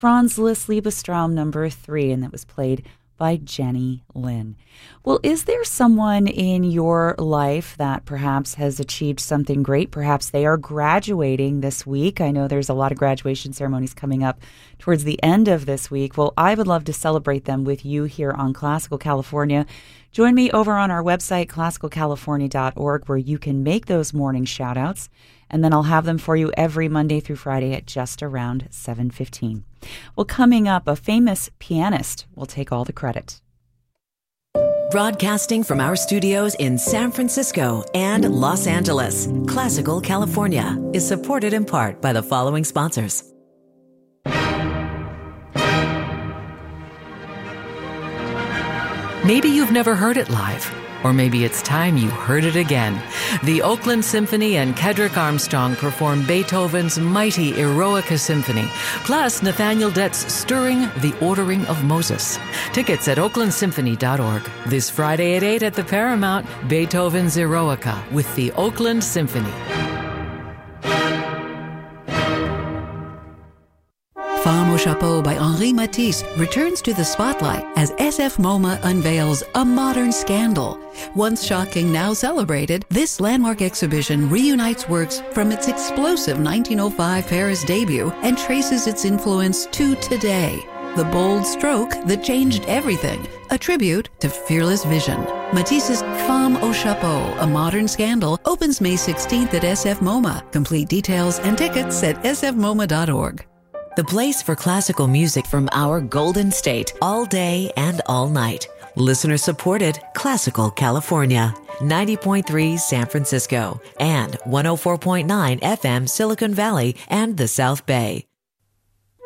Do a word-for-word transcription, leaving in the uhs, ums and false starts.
Franz Liszt Liebestraum number three, and that was played by Jenny Lin. Well, is there someone in your life that perhaps has achieved something great? Perhaps they are graduating this week. I know there's a lot of graduation ceremonies coming up towards the end of this week. Well, I would love to celebrate them with you here on Classical California. Join me over on our website, classical california dot org, where you can make those morning shout-outs, and then I'll have them for you every Monday through Friday at just around seven fifteen. Well, coming up, a famous pianist will take all the credit. Broadcasting from our studios in San Francisco and Los Angeles, Classical California is supported in part by the following sponsors. Maybe you've never heard it live, or maybe it's time you heard it again. The Oakland Symphony and Kedrick Armstrong perform Beethoven's mighty Eroica Symphony, plus Nathaniel Dett's stirring The Ordering of Moses. Tickets at oakland symphony dot org. This Friday at eight at the Paramount, Beethoven's Eroica with the Oakland Symphony. Femme au Chapeau by Henri Matisse returns to the spotlight as S F MoMA unveils A Modern Scandal. Once shocking, now celebrated, this landmark exhibition reunites works from its explosive nineteen oh five Paris debut and traces its influence to today. The bold stroke that changed everything, a tribute to fearless vision. Matisse's Femme au Chapeau, A Modern Scandal, opens May sixteenth at S F MoMA. Complete details and tickets at s f moma dot org. The place for classical music from our Golden State, all day and all night. Listener supported Classical California, ninety point three San Francisco, and one oh four point nine F M Silicon Valley and the South Bay.